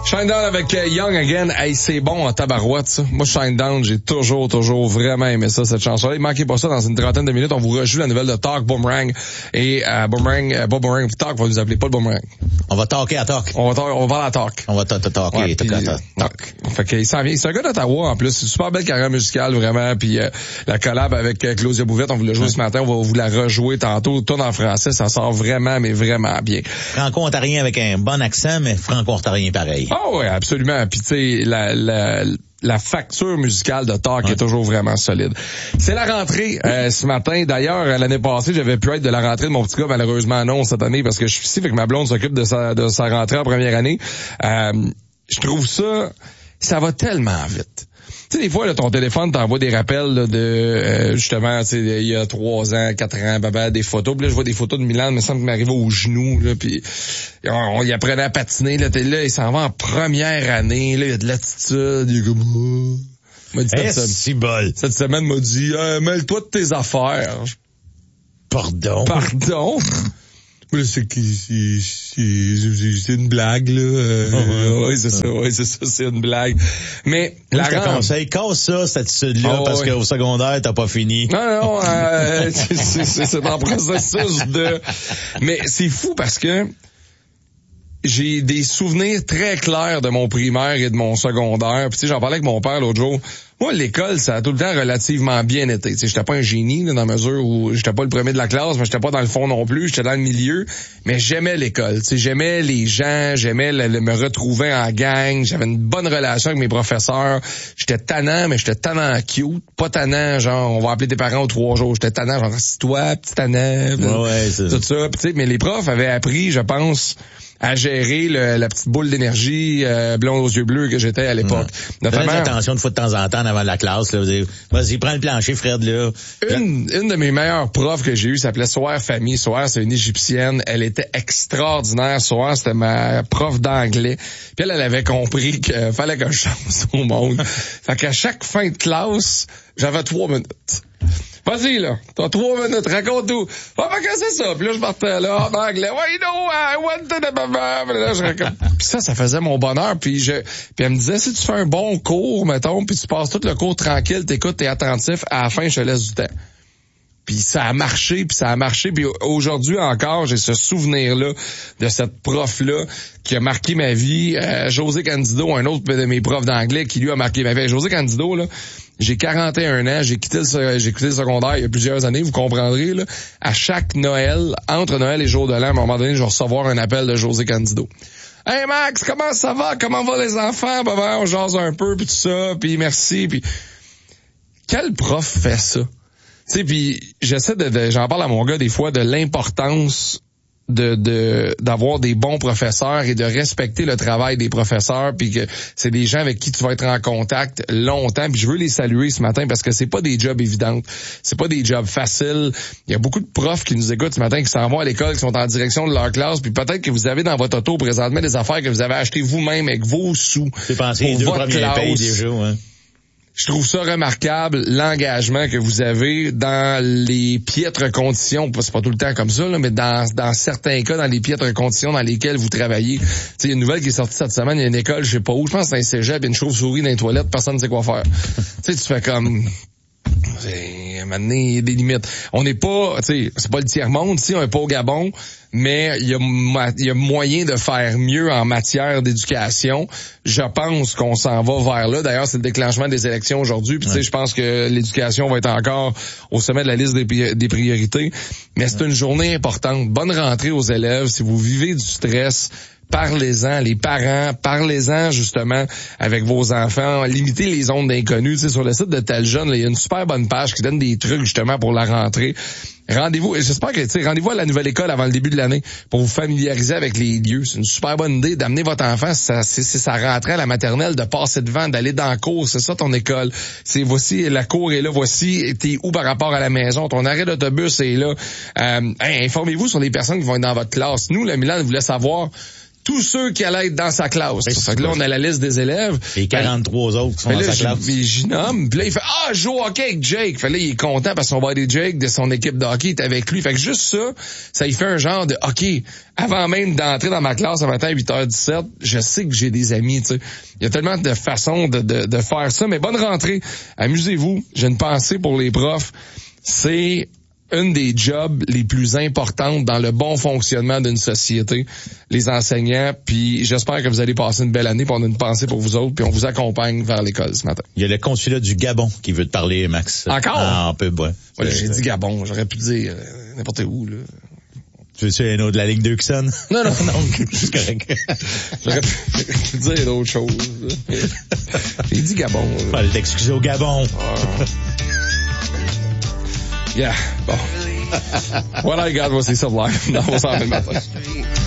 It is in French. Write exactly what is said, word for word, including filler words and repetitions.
Shinedown avec Young Again. Hey, c'est bon en tabarouette, ça. Moi, Shinedown, j'ai toujours, toujours vraiment aimé ça, cette chanson-là. Ne manquez pas ça dans une trentaine de minutes. On vous rejoue la nouvelle de Talk Boomerang. Et euh, Boomerang, euh, pas Boomerang, Talk va nous appeler, pas le Boomerang. On va talker à Talk. On va, talk, on va parler à Talk. On va talker, ouais, talker à Talk. Fait qu'il s'en vient. C'est un gars d'Ottawa, en plus. C'est une super belle carrière musicale, vraiment. Puis euh, la collab avec euh, Claudia Bouvette, on vous l'a joué ouais. ce matin. On va vous la rejouer tantôt. Tout en français, ça sort vraiment, mais vraiment bien. Franco-ontarien avec un bon accent, mais franco-ontarien pareil. Ah oh, ouais, absolument. Puis tu sais, la, la, la facture musicale de Talk ouais. est toujours vraiment solide. C'est la rentrée euh, ce matin. D'ailleurs, l'année passée, j'avais pu être de la rentrée de mon petit gars. Malheureusement, non, cette année, parce que je suis ici, fait que ma blonde s'occupe de sa, de sa rentrée en première année. Euh, je trouve ça, ça va tellement vite. Tu sais, des fois, là, ton téléphone t'envoie des rappels là, de euh, justement, tu sais, il y a trois ans, quatre ans, baba, des photos. Puis là, je vois des photos de Milan, il me semble qu'il m'arrivait au genou, là, puis on, on y apprenait à patiner, là, t'es là, il s'en va en première année, là, il y a de l'attitude, il est comme oh. M'a dit hey, cette, si bol. cette semaine, m'a dit hey, mêle-toi de tes affaires. Pardon. Pardon. C'est, c'est, c'est, c'est une blague, là. Euh, oh, oui, c'est ça, oui, c'est ça, c'est une blague. Mais, moi, la je te rend... conseille, casse ça, cette attitude-là, oh, parce oui. qu'au secondaire, t'as pas fini. Non, non, euh, c'est, c'est, c'est en processus de... Mais c'est fou parce que j'ai des souvenirs très clairs de mon primaire et de mon secondaire. Puis tu sais, j'en parlais avec mon père l'autre jour. Moi, l'école, ça a tout le temps relativement bien été. Tu sais, j'étais pas un génie, là, dans la mesure où j'étais pas le premier de la classe, mais j'étais pas dans le fond non plus, j'étais dans le milieu. Mais j'aimais l'école. Tu sais, j'aimais les gens, j'aimais le, le, me retrouver en gang. J'avais une bonne relation avec mes professeurs. J'étais tannant, mais j'étais tannant cute. Pas tannant, genre, on va appeler tes parents aux trois jours. J'étais tannant, genre, assis-toi, petit tannant. Ouais, ouais, c'est tout ça. Puis, tu sais, mais les profs avaient appris, je pense, à gérer le, la petite boule d'énergie euh, blonde aux yeux bleus que j'étais à l'époque. Ouais. Fais attention une fois de temps en temps avant la classe. Là, vas-y, prends le plancher, Fred. Là. Une, une de mes meilleures profs que j'ai eues s'appelait Soar Famille. Soar, c'est une Égyptienne. Elle était extraordinaire. Soar, c'était ma prof d'anglais. Puis elle, elle avait compris qu'il fallait que je change au monde. Fait qu'à chaque fin de classe, j'avais trois minutes. Vas-y, là. T'as trois minutes. Raconte tout. Ah, ben, qu'est-ce que c'est ça? Puis là, je partais là, en anglais. Ouais, you know, I wanted a baba. Puis là, je raconte. Puis ça, ça faisait mon bonheur. Puis je, puis elle me disait, si tu fais un bon cours, mettons, puis tu passes tout le cours tranquille, t'écoutes, t'es attentif, à la fin, je te laisse du temps. Puis ça a marché, puis ça a marché. Puis aujourd'hui encore, j'ai ce souvenir-là de cette prof-là qui a marqué ma vie. Euh, José Candido, un autre de mes profs d'anglais qui lui a marqué ma vie. José Candido, là, j'ai quarante et un ans, j'ai quitté le, j'ai quitté le secondaire il y a plusieurs années, vous comprendrez, là. À chaque Noël, entre Noël et jour de l'an, à un moment donné, je vais recevoir un appel de José Candido. Hey Max, comment ça va? Comment vont les enfants? Ben, ben, on jase un peu, puis tout ça, puis merci, puis quel prof fait ça? Tu sais, puis j'essaie de, de, j'en parle à mon gars des fois de l'importance de, de, d'avoir des bons professeurs et de respecter le travail des professeurs, puis que c'est des gens avec qui tu vas être en contact longtemps. Puis je veux les saluer ce matin parce que c'est pas des jobs évidents, c'est pas des jobs faciles. Il y a beaucoup de profs qui nous écoutent ce matin, qui s'en vont à l'école, qui sont en direction de leur classe, puis peut-être que vous avez dans votre auto présentement des affaires que vous avez achetées vous-même avec vos sous. C'est pensé les deux premiers payes déjà, hein. Je trouve ça remarquable, l'engagement que vous avez dans les piètres conditions, c'est pas tout le temps comme ça, là, mais dans, dans certains cas, dans les piètres conditions dans lesquelles vous travaillez. Tu sais, il y a une nouvelle qui est sortie cette semaine, il y a une école, je sais pas où, je pense que c'est un cégep, il y a une chauve-souris dans les toilettes, personne ne sait quoi faire. Tu sais, tu fais comme... C'est, maintenant, il y a des limites. On n'est pas, tu sais, c'est pas le tiers-monde, si on n'est pas au Gabon, mais il y a, il y a moyen de faire mieux en matière d'éducation. Je pense qu'on s'en va vers là. D'ailleurs, c'est le déclenchement des élections aujourd'hui. Puis, tu sais, je pense que l'éducation va être encore au sommet de la liste des, des priorités. Mais c'est une journée importante. Bonne rentrée aux élèves. Si vous vivez du stress, parlez-en, les parents, parlez-en justement avec vos enfants, limitez les zones d'inconnus. Tu sais, sur le site de Tel Jeune, il y a une super bonne page qui donne des trucs justement pour la rentrée. Rendez-vous, j'espère que, tu sais, rendez-vous à la nouvelle école avant le début de l'année pour vous familiariser avec les lieux. C'est une super bonne idée d'amener votre enfant, ça, c'est, c'est sa rentrée à la maternelle, de passer devant, d'aller dans la cour, c'est ça ton école. C'est, voici, la cour est là, voici, t'es où par rapport à la maison, ton arrêt d'autobus est là. Euh, hey, informez-vous sur les personnes qui vont être dans votre classe. Nous, le Milan voulait savoir tous ceux qui allaient être dans sa classe. Mais fait que là, on a la liste des élèves. Et quarante-trois autres qui sont dans là, sa classe. J'y nomme. Puis là, il fait, ah, je joue au hockey avec Jake. Fait là, il est content parce qu'on va aller Jake de son équipe de hockey est avec lui. Fait que juste ça, ça lui fait un genre de, OK, avant même d'entrer dans ma classe ce matin à huit heures dix-sept, je sais que j'ai des amis, tu sais. Il y a tellement de façons de, de, de faire ça. Mais bonne rentrée. Amusez-vous. J'ai une pensée pour les profs. C'est une des jobs les plus importantes dans le bon fonctionnement d'une société, les enseignants, puis j'espère que vous allez passer une belle année, puis on a une pensée pour vous autres, puis on vous accompagne vers l'école ce matin. Il y a le consulat du Gabon qui veut te parler, Max. Encore? Ah, on peut, ouais. ouais j'ai dit Gabon, j'aurais pu dire euh, n'importe où, là. Tu veux-tu un autre de la ligne deux qui sonne? Non, non, non, c'est correct. J'aurais pu dire d'autres choses. J'ai dit Gabon. Fallait t'excuser au Gabon. Ah. Yeah, bon. What I got was a sublime. That was on the matter.